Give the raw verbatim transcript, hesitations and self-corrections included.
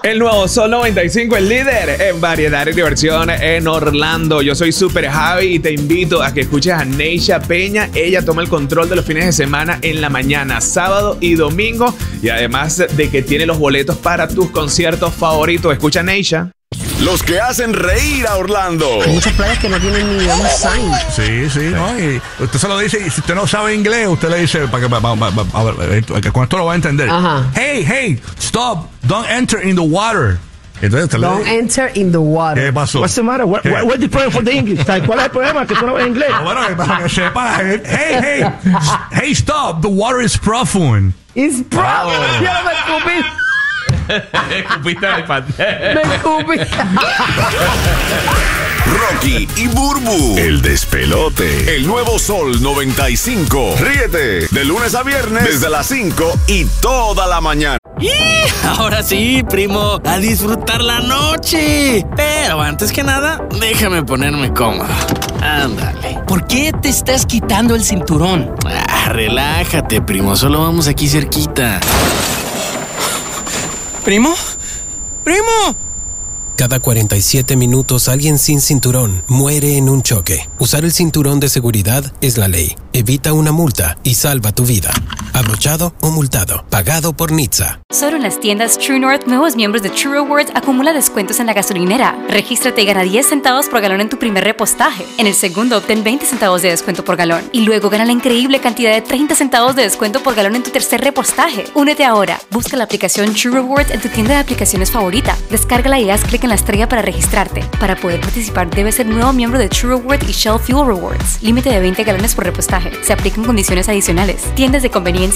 El nuevo Sol noventa y cinco, el líder en variedad y diversión en Orlando. Yo soy Super Javi y te invito a que escuches a Neisha Peña. Ella toma el control de los fines de semana en la mañana, sábado y domingo. Y además de que tiene los boletos para tus conciertos favoritos. Escucha a Neisha. Los que hacen reír a Orlando. Hay muchas playas que no tienen ni un sign. Sí, sí, ¿no? Y usted se lo dice, y si usted no sabe inglés, usted le dice, para que, para, para, para, para, que con esto lo va a entender. Ajá. Hey, hey, stop, don't enter in the water. Entonces, usted Don't le, enter in the water. ¿qué pasó? What's the matter? What, what, what's the problem for the English? ¿Cuál es el problema? Que tú no ves inglés. Ah, bueno, para que sepa. Hey, hey, hey, stop, the water is profound. It's probably. Oh. Yo me escupí. Escupiste al iPad. Me escupí. Rocky y Burbu, el despelote. El nuevo Sol noventa y cinco. Ríete de lunes a viernes desde las cinco y toda la mañana. ¡Y! Ahora sí, primo, a disfrutar la noche. Pero antes que nada, déjame ponerme cómodo. Ándale. ¿Por qué te estás quitando el cinturón? Ah, relájate, primo, solo vamos aquí cerquita. ¿Primo? ¡Primo! Cada cuarenta y siete minutos alguien sin cinturón muere en un choque. Usar el cinturón de seguridad es la ley. Evita una multa y salva tu vida. Abrochado o multado. Pagado por N H T S A. Solo en las tiendas True North, nuevos miembros de True Rewards acumula descuentos en la gasolinera. Regístrate y gana diez centavos por galón en tu primer repostaje. En el segundo obtén veinte centavos de descuento por galón. Y luego gana la increíble cantidad de treinta centavos de descuento por galón en tu tercer repostaje. Únete ahora. Busca la aplicación True Rewards en tu tienda de aplicaciones favorita. Descárgala y haz clic en la estrella para registrarte. Para poder participar debes ser nuevo miembro de True Rewards y Shell Fuel Rewards. Límite de veinte galones por repostaje. Se aplican condiciones adicionales. Tiendas de conveniencia